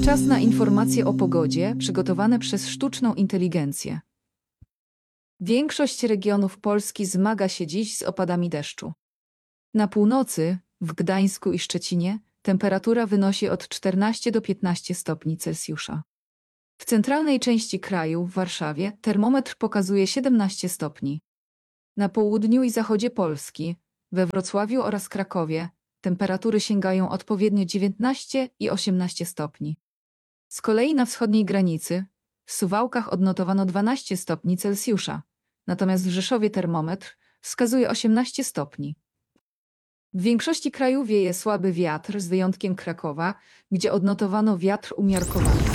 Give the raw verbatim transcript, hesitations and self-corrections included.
Czas na informacje o pogodzie przygotowane przez sztuczną inteligencję. Większość regionów Polski zmaga się dziś z opadami deszczu. Na północy, w Gdańsku i Szczecinie, temperatura wynosi od czternastu do piętnastu stopni Celsjusza. W centralnej części kraju, w Warszawie, termometr pokazuje siedemnaście stopni. Na południu i zachodzie Polski, we Wrocławiu oraz Krakowie, temperatury sięgają odpowiednio dziewiętnaście i osiemnaście stopni. Z kolei na wschodniej granicy, w Suwałkach odnotowano dwanaście stopni Celsjusza, natomiast w Rzeszowie termometr wskazuje osiemnaście stopni. W większości kraju wieje słaby wiatr, z wyjątkiem Krakowa, gdzie odnotowano wiatr umiarkowany.